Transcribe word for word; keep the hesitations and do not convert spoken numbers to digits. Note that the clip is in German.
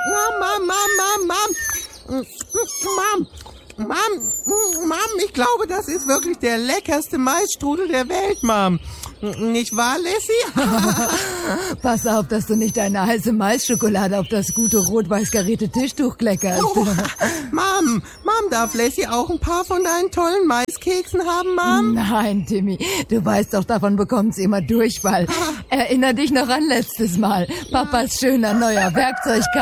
Mom, Mom, Mom, Mom, Mom. Mom, Mom, Mom, ich glaube, das ist wirklich der leckerste Maisstrudel der Welt, Mom. Nicht wahr, Lassie? Pass auf, dass du nicht deine heiße Maisschokolade auf das gute rot-weiß karierte Tischtuch kleckerst. Oh, Mom, Mom, darf Lassie auch ein paar von deinen tollen Maiskeksen haben, Mom? Nein, Timmy, du weißt doch, davon bekommt sie immer Durchfall. Erinner dich noch an letztes Mal. Papas schöner neuer Werkzeugkasten.